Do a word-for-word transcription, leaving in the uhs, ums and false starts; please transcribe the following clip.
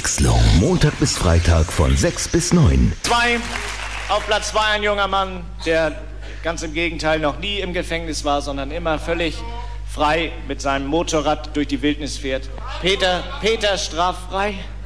Verwechslung. Montag bis Freitag von sechs bis neun. Zwei. Auf Platz zwei ein junger Mann, der ganz im Gegenteil noch nie im Gefängnis war, sondern immer völlig frei mit seinem Motorrad durch die Wildnis fährt. Peter, Peter straffrei.